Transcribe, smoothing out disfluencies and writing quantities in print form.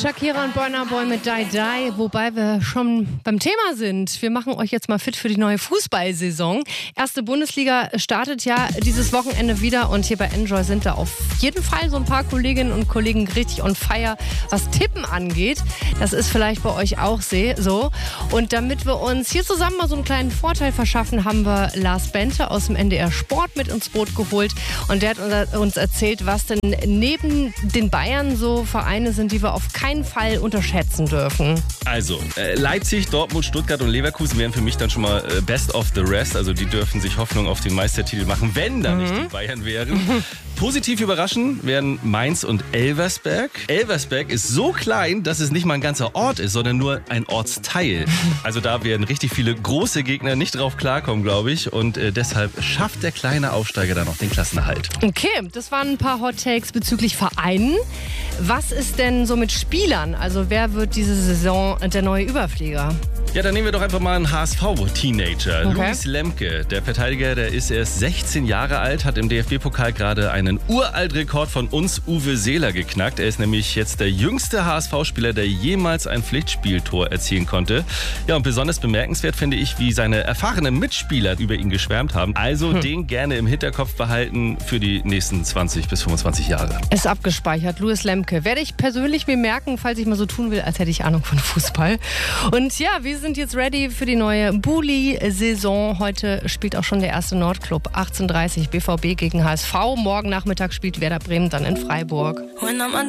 Shakira und Burna Boy mit Die Die, wobei wir schon beim Thema sind. Wir machen euch jetzt mal fit für die neue Fußballsaison. Erste Bundesliga startet ja dieses Wochenende wieder und hier bei Enjoy sind da auf jeden Fall so ein paar Kolleginnen und Kollegen richtig on fire, was Tippen angeht. Das ist vielleicht bei euch auch so. Und damit wir uns hier zusammen mal so einen kleinen Vorteil verschaffen, haben wir Lars Bente aus dem NDR Sport mit ins Boot geholt und der hat uns erzählt, was denn neben den Bayern so Vereine sind, die wir auf keinen Fall unterschätzen dürfen. Also, Leipzig, Dortmund, Stuttgart und Leverkusen wären für mich dann schon mal best of the rest. Also die dürfen sich Hoffnung auf den Meistertitel machen, wenn da nicht die Bayern wären. Positiv überraschen werden Mainz und Elversberg. Elversberg ist so klein, dass es nicht mal ein ganzer Ort ist, sondern nur ein Ortsteil. Also da werden richtig viele große Gegner nicht drauf klarkommen, glaube ich. Und deshalb schafft der kleine Aufsteiger dann noch den Klassenerhalt. Okay, das waren ein paar Hot Takes bezüglich Vereinen. Was ist denn so mit Spielern? Also wer wird diese Saison der neue Überflieger? Ja, dann nehmen wir doch einfach mal einen HSV-Teenager. Okay. Luis Lemke, der Verteidiger, der ist erst 16 Jahre alt, hat im DFB-Pokal gerade einen Uralt-Rekord von uns Uwe Seeler geknackt. Er ist nämlich jetzt der jüngste HSV-Spieler, der jemals ein Pflichtspieltor erzielen konnte. Ja, und besonders bemerkenswert finde ich, wie seine erfahrenen Mitspieler über ihn geschwärmt haben. Also den gerne im Hinterkopf behalten für die nächsten 20 bis 25 Jahre. Ist abgespeichert, Luis Lemke. Werde ich persönlich mir merken, falls ich mal so tun will, als hätte ich Ahnung von Fußball. Und ja, wir sind jetzt ready für die neue Bulli-Saison. Heute spielt auch schon der erste Nordclub. 18:30 BVB gegen HSV. Morgen Nachmittag spielt Werder Bremen dann in Freiburg.